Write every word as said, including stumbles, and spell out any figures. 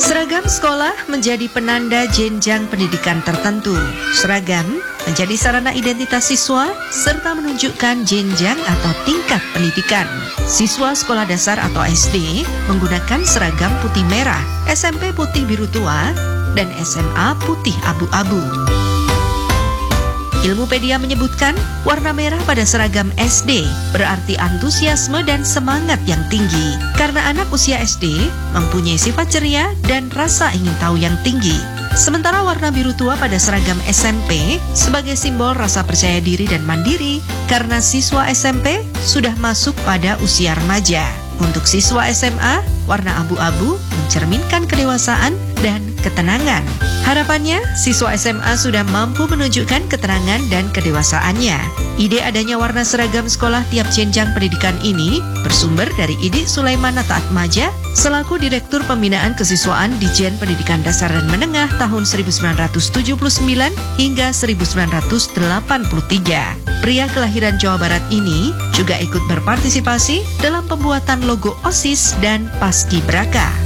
Seragam sekolah menjadi penanda jenjang pendidikan tertentu. Seragam menjadi sarana identitas siswa serta menunjukkan jenjang atau tingkat pendidikan. Siswa sekolah dasar atau S D menggunakan seragam putih merah, S M P putih biru tua, dan S M A putih abu-abu. Ilmupedia menyebutkan warna merah pada seragam S D berarti antusiasme dan semangat yang tinggi karena anak usia S D mempunyai sifat ceria dan rasa ingin tahu yang tinggi. Sementara warna biru tua pada seragam S M P sebagai simbol rasa percaya diri dan mandiri karena siswa S M P sudah masuk pada usia remaja. Untuk siswa S M A, warna abu-abu mencerminkan kedewasaan dan ketenangan. Harapannya, siswa S M A sudah mampu menunjukkan keterangan dan kedewasaannya. Ide adanya warna seragam sekolah tiap jenjang pendidikan ini bersumber dari Idi Sulaiman Nataatmaja selaku Direktur Pembinaan Kesiswaan Dijen Pendidikan Dasar dan Menengah tahun seribu sembilan ratus tujuh puluh sembilan hingga seribu sembilan ratus delapan puluh tiga. Pria kelahiran Jawa Barat ini juga ikut berpartisipasi dalam pembuatan logo OSIS dan Paskibraka.